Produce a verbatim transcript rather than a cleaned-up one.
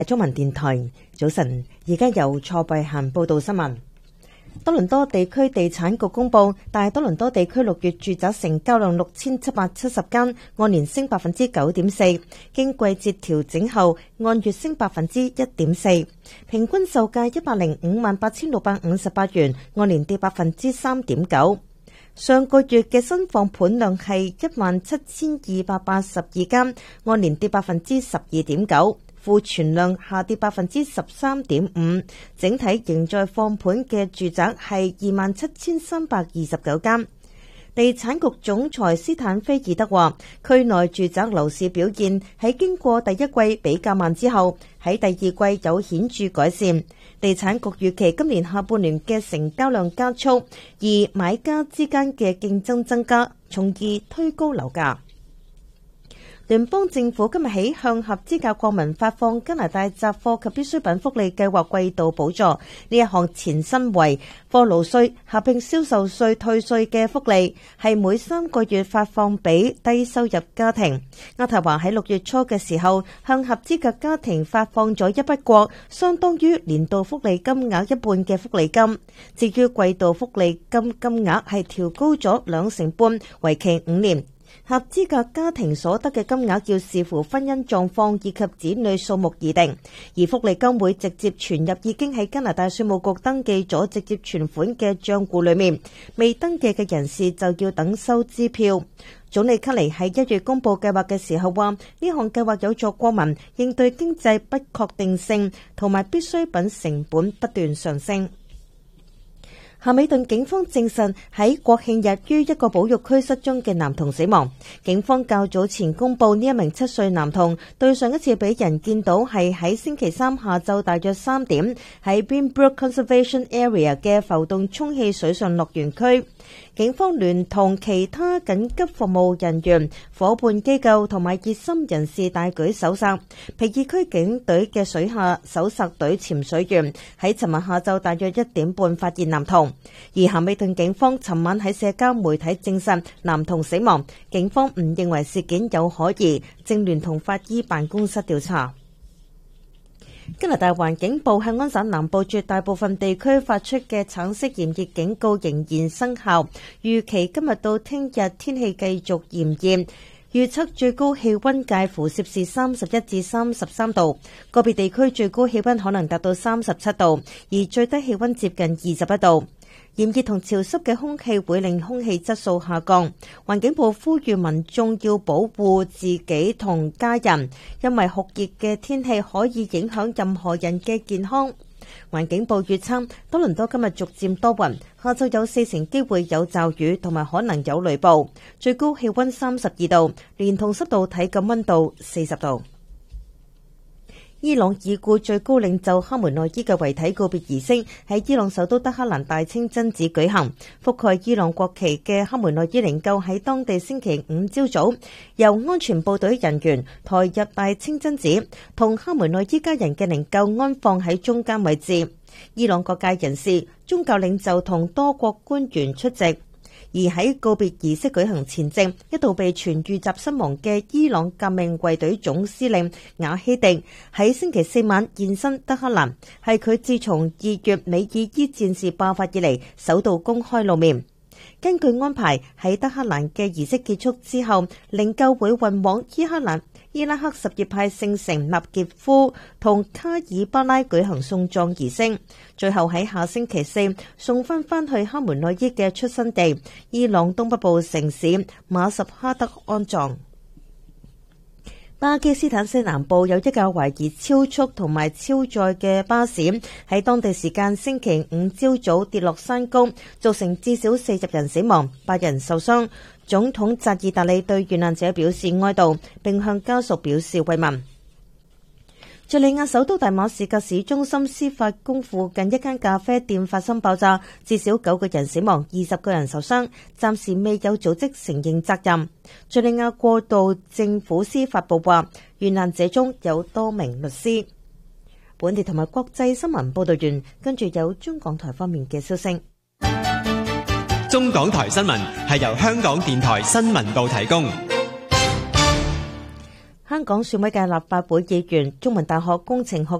中文電台早晨，而家由蔡慧嫻報道新聞。多倫多地區地產局公布，大多倫多地區六月住宅成交量六千七百七十間，按年升百分之九點四，經季節調整後按月升百分之一點四，平均售價一百零五萬八千六百五十八元，按年跌百分之三點九。上個月嘅新放盤量係一萬七千二百八十二間，按年跌百分之十二點九。庫存量下跌百分之十三點五，整體仍在放盤嘅住宅係二萬七千三百二十九間。地產局總裁斯坦菲爾德話，區內住宅樓市表現喺經過第一季比較慢之後，喺第二季有顯著改善。地產局預期今年下半年嘅成交量加速，而買家之間嘅競爭增加，從而推高樓價。聯邦政府今日起向合資格國民發放加拿大雜貨及必需品福利計劃季度補助，呢一項前身為貨勞稅合併銷售稅退稅嘅福利，係每三個月發放俾低收入家庭。渥太華喺六月初嘅時候向合資格家庭發放咗一筆過相當於年度福利金額一半嘅福利金。至於季度福利金金額係調高咗兩成半，為期五年。合資格家庭所得嘅金額要視乎婚姻狀況以及子女數目而定，而福利金會直接存入已經喺加拿大稅務局登記咗直接存款嘅賬戶裏面，未登記嘅人士就要等收支票。總理卡尼喺一月公布計劃嘅時候話，呢項計劃有助國民應對經濟不確定性同埋必需品成本不斷上升。夏美頓警方證實喺國慶日於一個保育區失蹤嘅男童死亡。警方較早前公布呢一名七歲男童對上一次俾人見到係喺星期三下晝大約三點喺 Binbrook Conservation Area 嘅浮動充氣水上樂園區。警方聯同其他緊急服務人員、伙伴機構同埋熱心人士大舉搜索。皮爾區警隊嘅水下搜索隊潛水員喺尋日下晝大約一點半發現男童。而夏美頓警方尋晚喺社交媒體證實男童死亡，警方唔認為事件有可疑，正聯同法醫辦公室調查。加拿大環境部向安省南部絕大部分地區發出嘅橙色炎熱警告仍然生效，預期今日到聽日天氣繼續炎熱。預測最高氣溫介乎攝氏三十一至三十三度，個別地區最高氣溫可能達到三十七度，而最低氣溫接近二十一度。炎熱同潮濕嘅空氣會令空氣質素下降，環境部呼籲民眾要保護自己同家人，因為酷熱嘅天氣可以影響任何人嘅健康。環境部預測，多倫多今日逐漸多雲，下晝有四成機會有驟雨同埋可能有雷暴，最高氣溫三十二度，連同濕度體感溫度四十度。伊朗已故最高領袖哈梅內伊嘅遺體告別儀式喺伊朗首都德黑蘭大清真寺舉行，覆蓋伊朗國旗嘅哈梅內伊靈柩喺當地星期五朝早由安全部隊人員抬入大清真寺，同哈梅內伊家人嘅靈柩安放喺中間位置。伊朗各界人士、宗教領袖同多國官員出席。而喺告別儀式舉行前夕，一度被傳遇襲身亡嘅伊朗革命衛隊總司令瓦希迪喺星期四晚現身德黑蘭，係佢自從二月美伊伊戰事爆發以嚟首度公開露面。根據安排，喺德黑蘭嘅儀式結束之後，靈柩會運往伊克蘭伊拉克什葉派聖城納傑夫同卡爾巴拉舉行送葬儀式，最後喺下星期四送翻返去哈梅內伊嘅出生地伊朗東北部城市馬什哈德安葬。巴基斯坦西南部有一架懷疑超速同埋超載嘅巴士喺當地時間星期五朝早跌落山谷，造成至少四十人死亡，八人受傷。總統扎爾達里對遇難者表示哀悼，並向家屬表示慰問。敘利亞首都大馬士革市中心司法宮附近一間咖啡店發生爆炸，至少九個人死亡，二十個人受傷，暫時未有組織承認責任。敘利亞過渡政府司法部話，遇難者中有多名律師。本地同埋國際新聞報道完，跟住有中港台方面嘅消息。 中港台新聞係由香港電台新聞部提供。 香港選委嘅立法會議員、中文大學工程學